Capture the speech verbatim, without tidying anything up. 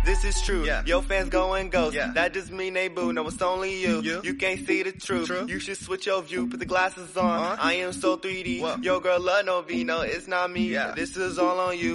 this is true. Yeah. Your fans going ghost. Yeah. That just mean they boo. No, it's only you. You? You can't see the truth. True. You should switch your view. Put the glasses on. Uh-huh. I am so three D. Whoa. Your girl love no V. No, it's not me. Yeah. This is all on you.